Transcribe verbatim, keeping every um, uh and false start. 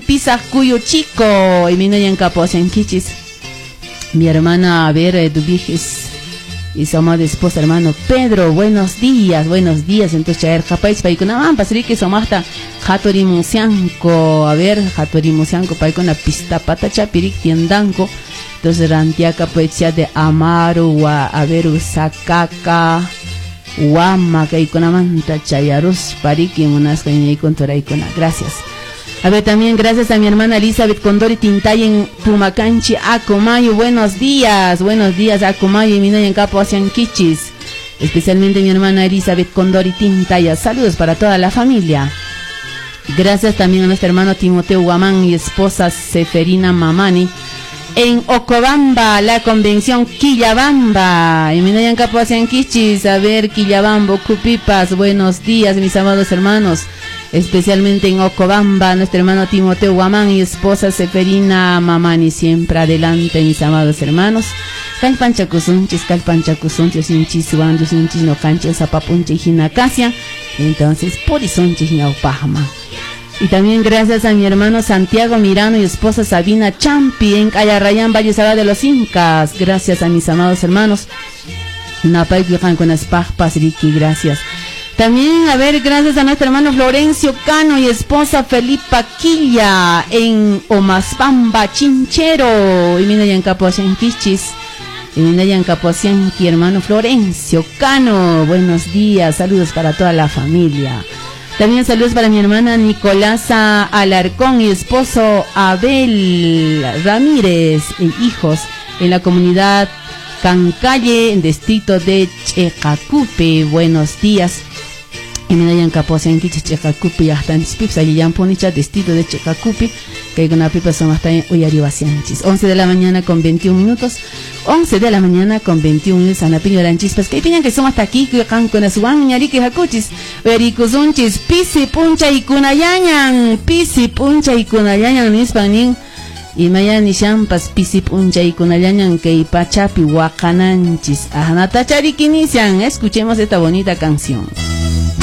pisa cuyo chico y mina en capos en kichis. Mi hermana, a ver, Dubiges y su amada esposa, hermano Pedro, buenos días, buenos días. Entonces, chaer capaz para ir con una pasari que somos hasta Hatori Musianco, a ver, Hatori Musianco para ir con la pista patacha pirik tiendanco. Entonces, rantiaca poesía de Amaru, a ver, Usakaka, Wama, que hay con la manta chayarus, pariki, unas que hay con toraicona. Gracias. A ver, también gracias a mi hermana Elizabeth Condori Tintay en Pumacanchi, Acomayo. Buenos días, buenos días, Acomayo y Minaya en Capo Asianquichis. Especialmente mi hermana Elizabeth Condori Tintaya. Saludos para toda la familia. Gracias también a nuestro hermano Timoteo Guamán y esposa Seferina Mamani en Ocobamba, la convención Quillabamba. Y Minaya en Capo Asianquichis. A ver, Quillabambo, Cupipas. Buenos días, mis amados hermanos. Especialmente en Ocobamba, nuestro hermano Timoteo Guamán y esposa Seferina Mamani, siempre adelante, mis amados hermanos. Calpanchacusunchis, calpanchacusunchis, inchisuanchis, sinchis, no canchas, zapapunchis, jinacasia. Entonces, porizonchis, ñaupajma. Y también gracias a mi hermano Santiago Mirano y esposa Sabina Champi en Ayarrayán, Valle Sagrado de los Incas. Gracias a mis amados hermanos. Napay Guijan con las pajpas, Ricky, gracias. También, a ver, gracias a nuestro hermano Florencio Cano y esposa Felipa Quilla en Omaspamba, Chinchero. Y mira ya en Capoasianquichis. Y mira ya en Capoasianqui, hermano Florencio Cano. Buenos días, saludos para toda la familia. También saludos para mi hermana Nicolasa Alarcón y esposo Abel Ramírez e hijos en la comunidad Cancalle, en distrito de Checacupe. Buenos días. Y me dayan caposa en Quiche Checacupi y hasta en Spips, allí ya ponicha distrito de Checacupi, que hay una pipa son hasta en Uyaribacianchis. once de la mañana con veintiún minutos, once de la mañana con veintiún minutos, Anapiño Aranchispas, que piñan que son hasta aquí, que can con asuan, ñarique jacuchis, vericuzunchis, pisi puncha y cunayañan, pisi puncha y cunayañan, nispanin, y mayan y champas, pisi puncha y cunayañan, que y pachapi huacananchis, ajanata chariquinician. Escuchemos esta bonita canción.